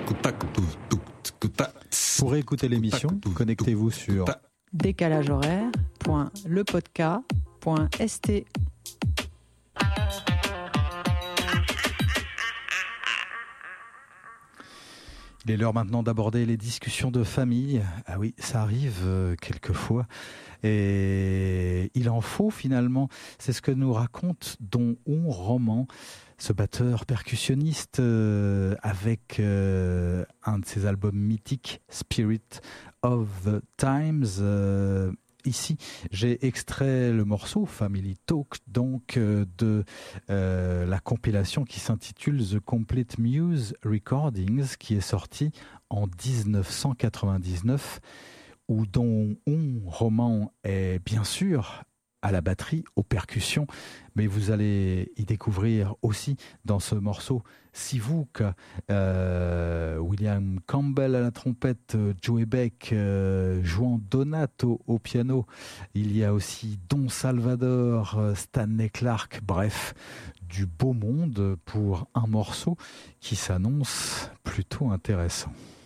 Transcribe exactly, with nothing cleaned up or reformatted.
Pour écouter l'émission, connectez-vous sur décalage horaire point le podcast point s t. Il est l'heure maintenant d'aborder les discussions de famille. Ah oui, ça arrive euh, quelquefois. Et il en faut finalement. C'est ce que nous raconte Don On Roman, ce batteur percussionniste euh, avec euh, un de ses albums mythiques, Spirit of the Times. Euh, Ici, j'ai extrait le morceau Family Talk, donc euh, de euh, la compilation qui s'intitule The Complete Muse Recordings, qui est sortie en dix-neuf cent quatre-vingt-dix-neuf, où Don On Roman est bien sûr à la batterie, aux percussions, mais vous allez y découvrir aussi dans ce morceau Sivouk, euh, William Campbell à la trompette, Joey Beck euh, jouant Donato au piano, il y a aussi Don Salvador, Stanley Clarke, bref, du beau monde pour un morceau qui s'annonce plutôt intéressant.